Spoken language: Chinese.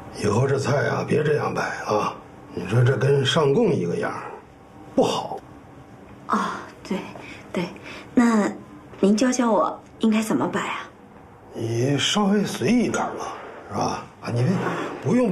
以后这菜啊，别这样摆啊！你说这跟上供一个样，不好。 啊，对，那您教教我应该怎么摆啊？ 你稍微随意一点嘛，是吧？啊，你不用